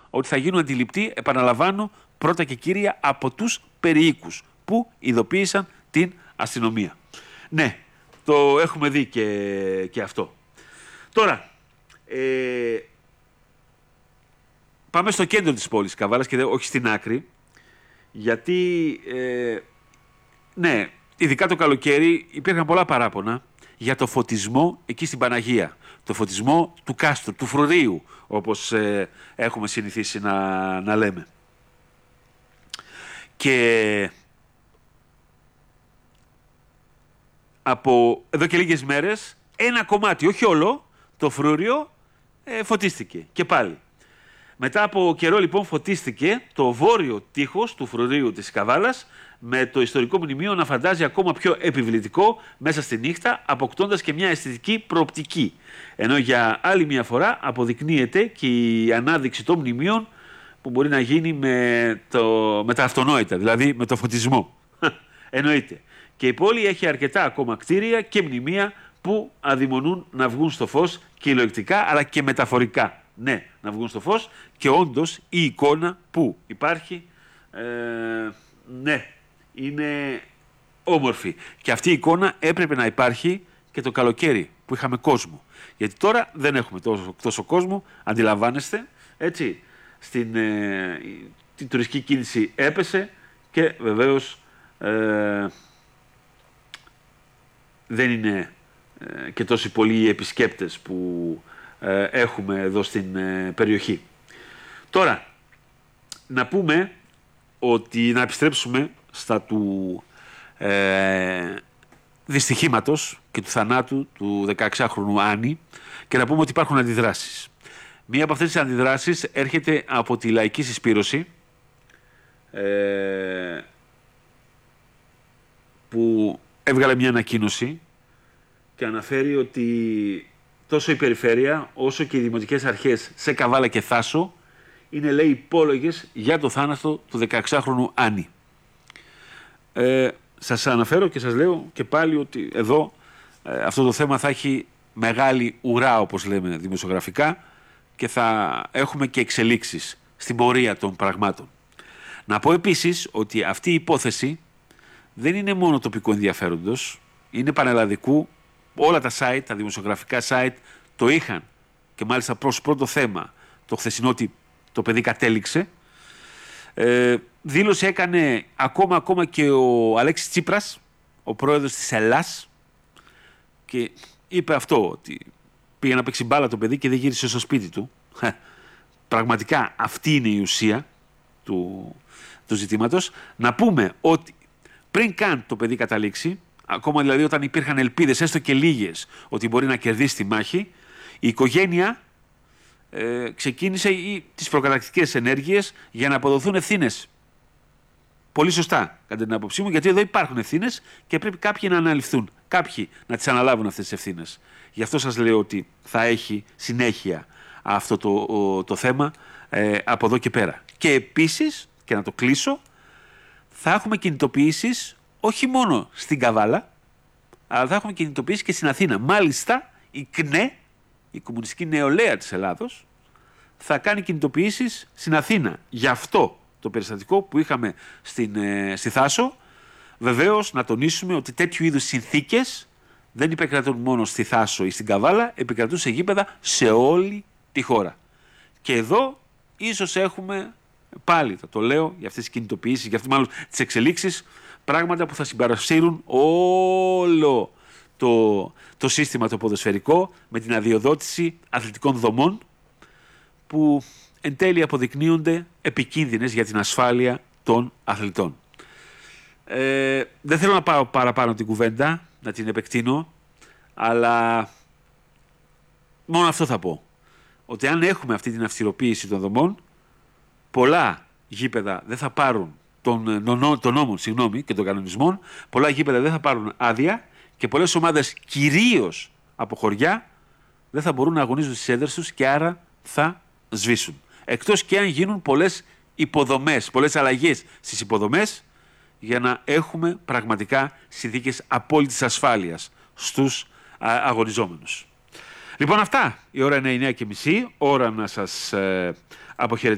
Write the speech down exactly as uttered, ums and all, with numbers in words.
ότι θα γίνουν αντιληπτοί, επαναλαμβάνω, πρώτα και κύρια από τους περιοίκους που ειδοποίησαν την αστυνομία. Ναι, το έχουμε δει και, και αυτό. Τώρα, ε, πάμε στο κέντρο της πόλης Καβάλας και όχι στην άκρη, γιατί, ε, ναι, ειδικά το καλοκαίρι υπήρχαν πολλά παράπονα για το φωτισμό εκεί στην Παναγία. Το φωτισμό του κάστρου, του φρουρίου, όπως ε, έχουμε συνηθίσει να, να λέμε. Και από εδώ και λίγες μέρες, ένα κομμάτι, όχι όλο, το φρούριο ε, φωτίστηκε και πάλι. Μετά από καιρό λοιπόν φωτίστηκε το βόρειο τείχος του φρουρίου της Καβάλας, με το ιστορικό μνημείο να φαντάζει ακόμα πιο επιβλητικό μέσα στη νύχτα, αποκτώντας και μια αισθητική προοπτική. Ενώ για άλλη μια φορά αποδεικνύεται και η ανάδειξη των μνημείων που μπορεί να γίνει με, το, με τα αυτονόητα, δηλαδή με το φωτισμό. Εννοείται. Και η πόλη έχει αρκετά ακόμα κτίρια και μνημεία που αδειμονούν να βγουν στο φως κυριολεκτικά αλλά και μεταφορικά. Ναι, να βγουν στο φως και όντως η εικόνα που υπάρχει, ε, ναι, είναι όμορφη. Και αυτή η εικόνα έπρεπε να υπάρχει και το καλοκαίρι που είχαμε κόσμο. Γιατί τώρα δεν έχουμε τόσο, τόσο κόσμο, αντιλαμβάνεστε, έτσι. Στην, ε, την τουριστική κίνηση έπεσε και βεβαίως ε, δεν είναι ε, και τόσοι πολλοί επισκέπτες που ε, έχουμε εδώ στην ε, περιοχή. Τώρα, να πούμε ότι να επιστρέψουμε στα του ε, δυστυχήματος και του θανάτου του δεκαεξάχρονου Άννη και να πούμε ότι υπάρχουν αντιδράσεις. Μία από αυτές τις αντιδράσεις έρχεται από τη Λαϊκή Συσπήρωση ε, που έβγαλε μια ανακοίνωση και αναφέρει ότι τόσο η περιφέρεια όσο και οι δημοτικές αρχές σε Καβάλα και Θάσο είναι, λέει, υπόλογες για το θάνατο του δεκαεξάχρονου Άννη. Ε, σας αναφέρω και σας λέω και πάλι ότι εδώ ε, αυτό το θέμα θα έχει μεγάλη ουρά, όπως λέμε δημοσιογραφικά, και θα έχουμε και εξελίξεις στην πορεία των πραγμάτων. Να πω επίσης ότι αυτή η υπόθεση δεν είναι μόνο τοπικού ενδιαφέροντος, είναι πανελλαδικού. Όλα τα site, τα δημοσιογραφικά site το είχαν και μάλιστα προς πρώτο θέμα το χθεσινό ότι το παιδί κατέληξε. Ε, δήλωση έκανε ακόμα, ακόμα και ο Αλέξης Τσίπρας, ο πρόεδρος της Ελλάς, και είπε αυτό, ότι πήγε να παίξει μπάλα το παιδί και δεν γύρισε στο σπίτι του. Πραγματικά αυτή είναι η ουσία του, του ζητήματος. Να πούμε ότι πριν καν το παιδί καταλήξει, ακόμα δηλαδή όταν υπήρχαν ελπίδες, έστω και λίγες, ότι μπορεί να κερδίσει τη μάχη, η οικογένεια ε, ξεκίνησε οι, τις προκαταρκτικές ενέργειες για να αποδοθούν ευθύνες. Πολύ σωστά, κατά την άποψή μου, γιατί εδώ υπάρχουν ευθύνες και πρέπει κάποιοι να αναλυφθούν. Κάποιοι να τις αναλάβουν αυτές τις ευθύνες. Γι' αυτό σας λέω ότι θα έχει συνέχεια αυτό το, το, το θέμα ε, από εδώ και πέρα. Και επίσης, και να το κλείσω, θα έχουμε κινητοποιήσεις όχι μόνο στην Καβάλα, αλλά θα έχουμε κινητοποιήσεις και στην Αθήνα. Μάλιστα, η ΚΝΕ, η Κομμουνιστική Νεολαία της Ελλάδος, θα κάνει κινητοποιήσεις στην Αθήνα. Γι' αυτό το περιστατικό που είχαμε στην, ε, στη Θάσο, βεβαίως να τονίσουμε ότι τέτοιου είδους συνθήκες δεν επικρατούν μόνο στη Θάσο ή στην Καβάλα, επικρατούν σε γήπεδα σε όλη τη χώρα. Και εδώ ίσως έχουμε, πάλι θα το λέω, για αυτές τις κινητοποιήσεις, για αυτές μάλλον τις εξελίξεις, πράγματα που θα συμπαρασύρουν όλο το, το σύστημα το ποδοσφαιρικό με την αδειοδότηση αθλητικών δομών που εν τέλει αποδεικνύονται επικίνδυνες για την ασφάλεια των αθλητών. Ε, δεν θέλω να πάω παραπάνω την κουβέντα, να την επεκτείνω, αλλά μόνο αυτό θα πω. Ότι αν έχουμε αυτή την αυστηροποίηση των δομών, πολλά γήπεδα δεν θα πάρουν των, των νόμων συγγνώμη, και των κανονισμών, πολλά γήπεδα δεν θα πάρουν άδεια και πολλές ομάδες, κυρίως από χωριά, δεν θα μπορούν να αγωνίζουν στις έδρες τους και άρα θα σβήσουν. Εκτός και αν γίνουν πολλές υποδομές, πολλές αλλαγές στις υποδομές, για να έχουμε πραγματικά συνθήκες απόλυτης ασφάλειας στους α, αγωνιζόμενους. Λοιπόν, αυτά. Η ώρα είναι εννιά και μισή, ώρα να σας ε, αποχαιρετήσω.